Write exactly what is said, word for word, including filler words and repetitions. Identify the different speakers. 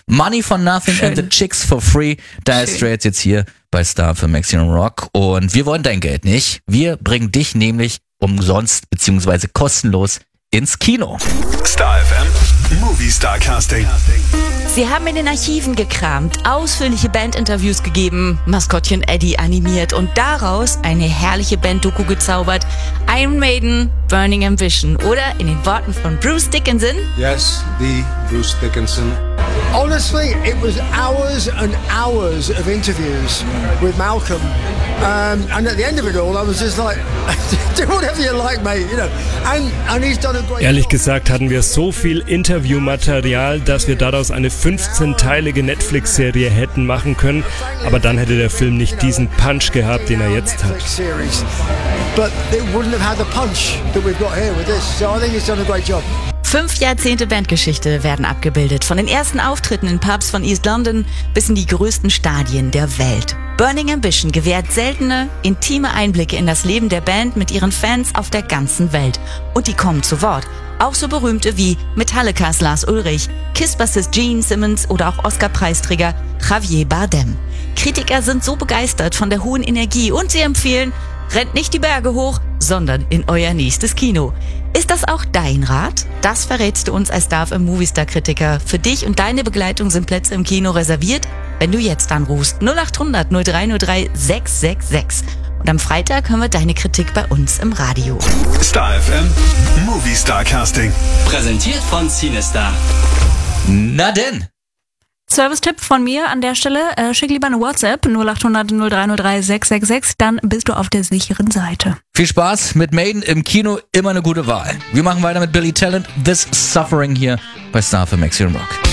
Speaker 1: Money for Nothing
Speaker 2: Schön.
Speaker 1: and the Chicks for Free. Dire Straits jetzt hier bei Star für Maximum Rock. Und wir wollen dein Geld nicht. Wir bringen dich nämlich umsonst bzw. kostenlos ins Kino.
Speaker 3: Star F M Movie Star Casting.
Speaker 2: Sie haben in den Archiven gekramt, ausführliche Bandinterviews gegeben, Maskottchen Eddie animiert und daraus eine herrliche Band-Doku gezaubert. Iron Maiden, Burning Ambition oder in den Worten von Bruce Dickinson:
Speaker 4: Yes, the Bruce Dickinson.
Speaker 5: Honestly, it was hours and hours of interviews with Malcolm. Um, and at the end of it all, I was just like, do whatever you like, mate, you know. And, and he's done a great
Speaker 6: Ehrlich
Speaker 5: job.
Speaker 6: gesagt hatten wir so viel Interviewmaterial, dass wir daraus eine fünfzehnteilige Netflix-Serie hätten machen können, aber dann hätte der Film nicht diesen Punch gehabt, den er jetzt hat.
Speaker 5: Series. But it wouldn't have had the punch that we've got here with this. So I think he's done a great job.
Speaker 2: Fünf Jahrzehnte Bandgeschichte werden abgebildet, von den ersten Auftritten in Pubs von East London bis in die größten Stadien der Welt. Burning Ambition gewährt seltene, intime Einblicke in das Leben der Band mit ihren Fans auf der ganzen Welt. Und die kommen zu Wort. Auch so berühmte wie Metallicas Lars Ulrich, Kiss-Bassist Gene Simmons oder auch Oscar-Preisträger Javier Bardem. Kritiker sind so begeistert von der hohen Energie und sie empfehlen: rennt nicht die Berge hoch, sondern in euer nächstes Kino. Ist das auch dein Rat? Das verrätst du uns als Star F M Movie Star Kritiker. Für dich und deine Begleitung sind Plätze im Kino reserviert, wenn du jetzt anrufst null acht hundert null drei null drei sechs sechs sechs. Und am Freitag hören wir deine Kritik bei uns im Radio.
Speaker 3: Star F M Movie Star Casting.
Speaker 7: Präsentiert von Cinestar.
Speaker 1: Na denn.
Speaker 8: Service-Tipp von mir an der Stelle, äh, schick lieber eine WhatsApp null acht hundert null drei null drei sechs sechs sechs, dann bist du auf der sicheren Seite.
Speaker 1: Viel Spaß mit Maiden im Kino, immer eine gute Wahl. Wir machen weiter mit Billy Talent, This Suffering hier bei Star für Maximum Rock.